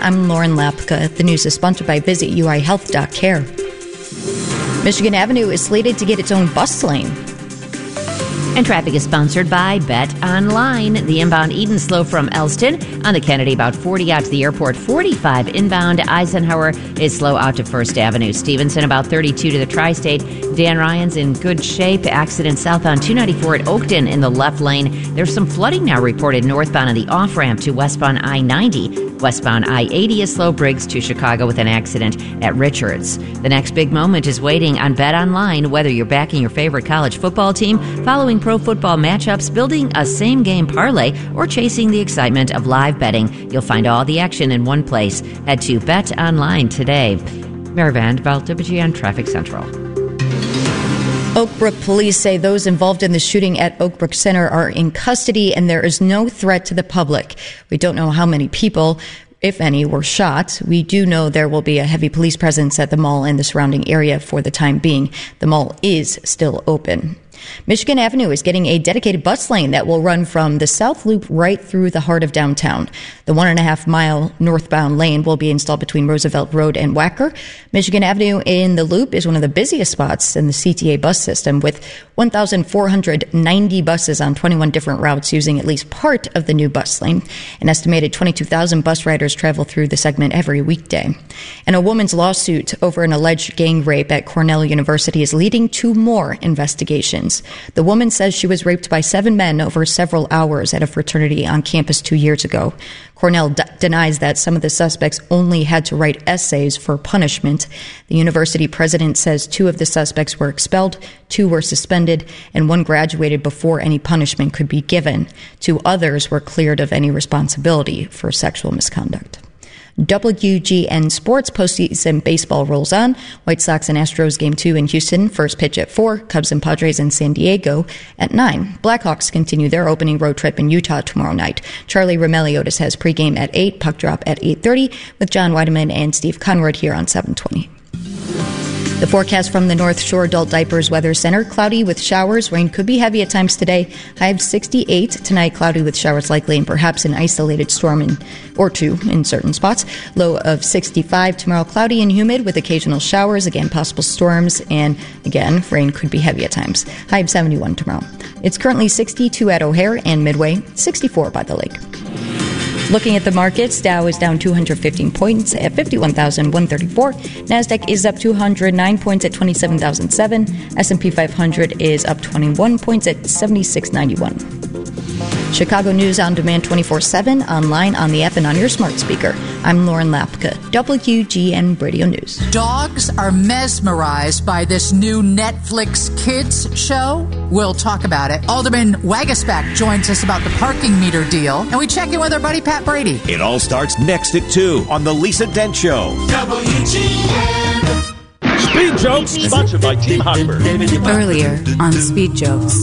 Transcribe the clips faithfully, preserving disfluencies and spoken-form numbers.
I'm Lauren Lapka. The news is sponsored by Visit U I Health dot care. Michigan Avenue is slated to get its own bus lane. And traffic is sponsored by Bet Online. The inbound Eden slow from Elston on the Kennedy, about forty out to the airport, forty-five inbound. Eisenhower is slow out to First Avenue. Stevenson about thirty-two to the Tri-State. Dan Ryan's in good shape. Accident south on two ninety-four at Oakton in the left lane. There's some flooding now reported northbound on the off-ramp to westbound I ninety. Westbound I eighty is slow. Briggs to Chicago with an accident at Richards. The next big moment is waiting on Bet Online. Whether you're backing your favorite college football team, following pro football matchups, building a same-game parlay, or chasing the excitement of live betting, you'll find all the action in one place. Head to Bet Online today. Mary Van Velt, W G N Traffic Central. Oak Brook police say those involved in the shooting at Oak Brook Center are in custody and there is no threat to the public. We don't know how many people, if any, were shot. We do know there will be a heavy police presence at the mall and the surrounding area for the time being. The mall is still open. Michigan Avenue is getting a dedicated bus lane that will run from the South Loop right through the heart of downtown. The one and a half mile northbound lane will be installed between Roosevelt Road and Wacker. Michigan Avenue in the Loop is one of the busiest spots in the C T A bus system, with one thousand four hundred ninety buses on twenty-one different routes using at least part of the new bus lane. An estimated twenty-two thousand bus riders travel through the segment every weekday. And a woman's lawsuit over an alleged gang rape at Cornell University is leading to more investigations. The woman says she was raped by seven men over several hours at a fraternity on campus two years ago. Cornell d- denies that some of the suspects only had to write essays for punishment. The university president says two of the suspects were expelled, two were suspended, and one graduated before any punishment could be given. Two others were cleared of any responsibility for sexual misconduct. W G N Sports postseason baseball rolls on. White Sox and Astros game two in Houston. First pitch at four. Cubs and Padres in San Diego at nine. Blackhawks continue their opening road trip in Utah tomorrow night. Charlie Roumeliotis has pregame at eight. Puck drop at eight thirty with John Weideman and Steve Conrad here on seven twenty. The forecast from the North Shore Adult Diapers Weather Center: cloudy with showers. Rain could be heavy at times today. High of sixty-eight. Tonight, cloudy with showers likely and perhaps an isolated storm in, or two in certain spots. Low of sixty-five. Tomorrow, cloudy and humid with occasional showers. Again, possible storms. And again, rain could be heavy at times. High of seventy-one tomorrow. It's currently sixty-two at O'Hare and Midway, sixty-four by the lake. Looking at the markets, Dow is down two hundred fifteen points at fifty-one thousand one hundred thirty-four. NASDAQ is up two hundred nine points at twenty-seven thousand seven. S and P five hundred is up twenty-one points at seventy-six ninety-one. Chicago News on demand twenty-four seven, online, on the app, and on your smart speaker. I'm Lauren Lapka, W G N Radio News. Dogs are mesmerized by this new Netflix kids show. We'll talk about it. Alderman Wagasback joins us about the parking meter deal, and we check in with our buddy Pat Brady. It all starts next at two on The Lisa Dent Show. W G N. Speed Jokes, sponsored by Team Hotbird. Earlier on Speed Jokes.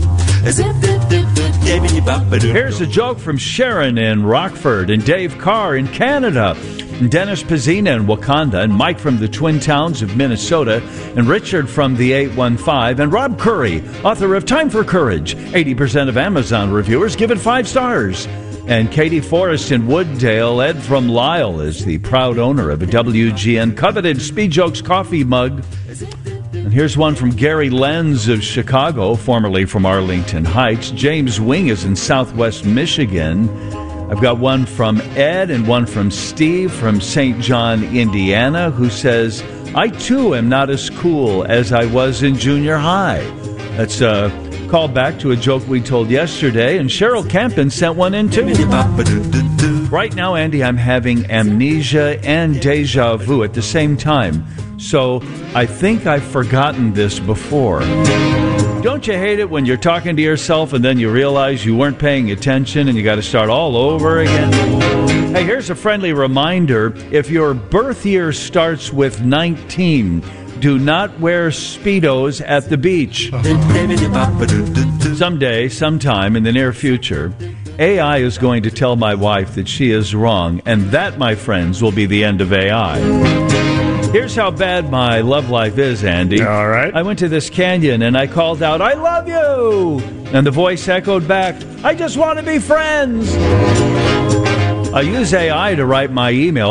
Here's a joke from Sharon in Rockford, and Dave Carr in Canada, and Dennis Pizzina in Wakanda, and Mike from the Twin Towns of Minnesota, and Richard from the eight one five, and Rob Curry, author of Time for Courage. eighty percent of Amazon reviewers give it five stars. And Katie Forrest in Wooddale. Ed from Lyle is the proud owner of a W G N coveted Speed Jokes coffee mug. And here's one from Gary Lenz of Chicago, formerly from Arlington Heights. James Wing is in Southwest Michigan. I've got one from Ed and one from Steve from Saint John, Indiana, who says, I too am not as cool as I was in junior high. That's a call back to a joke we told yesterday, and Cheryl Campen sent one in too. Right now, Andy, I'm having amnesia and deja vu at the same time. So I think I've forgotten this before. Don't you hate it when you're talking to yourself and then you realize you weren't paying attention and you got to start all over again? Hey, here's a friendly reminder. If your birth year starts with nineteen, do not wear Speedos at the beach. Someday, sometime in the near future, A I is going to tell my wife that she is wrong, and that, my friends, will be the end of A I. Here's how bad my love life is, Andy. All right. I went to this canyon and I called out, I love you! And the voice echoed back, I just want to be friends! I use A I to write my email.